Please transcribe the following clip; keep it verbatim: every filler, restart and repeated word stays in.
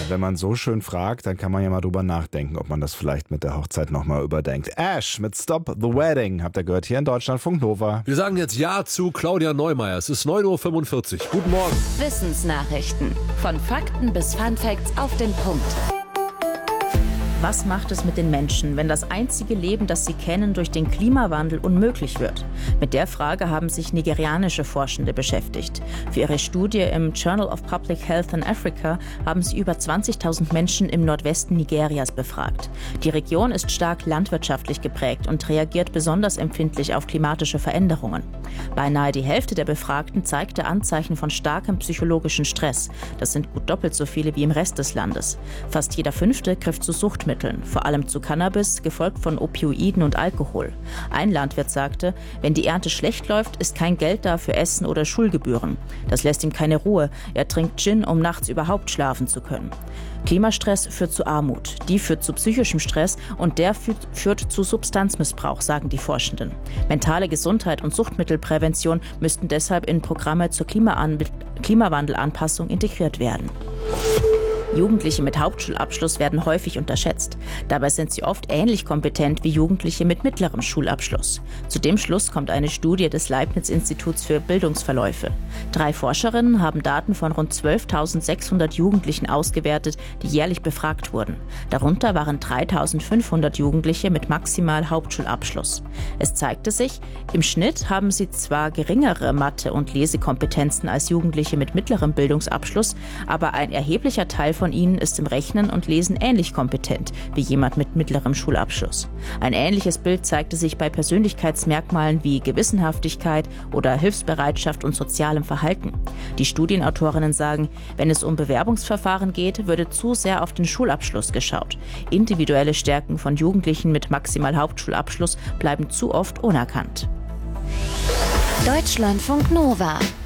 wenn man so schön fragt, dann kann man ja mal drüber nachdenken, ob man das vielleicht mit der Hochzeit nochmal überdenkt. Ash mit Stop the Wedding habt ihr gehört hier in Deutschlandfunk Nova. Wir sagen jetzt Ja zu Claudia Neumeier. Es ist neun Uhr fünfundvierzig. Guten Morgen. Wissensnachrichten. Von Fakten bis Funfacts auf den Punkt. Was macht es mit den Menschen, wenn das einzige Leben, das sie kennen, durch den Klimawandel unmöglich wird? Mit der Frage haben sich nigerianische Forschende beschäftigt. Für ihre Studie im Journal of Public Health in Africa haben sie über zwanzigtausend Menschen im Nordwesten Nigerias befragt. Die Region ist stark landwirtschaftlich geprägt und reagiert besonders empfindlich auf klimatische Veränderungen. Beinahe die Hälfte der Befragten zeigte Anzeichen von starkem psychologischen Stress. Das sind gut doppelt so viele wie im Rest des Landes. Fast jeder Fünfte griff zu Suchtmitteln, vor allem zu Cannabis, gefolgt von Opioiden und Alkohol. Ein Landwirt sagte, wenn die Ernte schlecht läuft, ist kein Geld da für Essen oder Schulgebühren. Das lässt ihm keine Ruhe. Er trinkt Gin, um nachts überhaupt schlafen zu können. Klimastress führt zu Armut, die führt zu psychischem Stress und der führt, führt zu Substanzmissbrauch, sagen die Forschenden. Mentale Gesundheit und Suchtmittelprävention müssten deshalb in Programme zur Klimaan- Klimawandelanpassung integriert werden. Jugendliche mit Hauptschulabschluss werden häufig unterschätzt. Dabei sind sie oft ähnlich kompetent wie Jugendliche mit mittlerem Schulabschluss. Zu dem Schluss kommt eine Studie des Leibniz-Instituts für Bildungsverläufe. Drei Forscherinnen haben Daten von rund zwölftausendsechshundert Jugendlichen ausgewertet, die jährlich befragt wurden. Darunter waren dreitausendfünfhundert Jugendliche mit maximal Hauptschulabschluss. Es zeigte sich, im Schnitt haben sie zwar geringere Mathe- und Lesekompetenzen als Jugendliche mit mittlerem Bildungsabschluss, aber ein erheblicher Teil von ihnen ist im Rechnen und Lesen ähnlich kompetent wie jemand mit mittlerem Schulabschluss. Ein ähnliches Bild zeigte sich bei Persönlichkeitsmerkmalen wie Gewissenhaftigkeit oder Hilfsbereitschaft und sozialem Verhalten. Die Studienautorinnen sagen, wenn es um Bewerbungsverfahren geht, würde zu sehr auf den Schulabschluss geschaut. Individuelle Stärken von Jugendlichen mit maximal Hauptschulabschluss bleiben zu oft unerkannt. Deutschlandfunk Nova.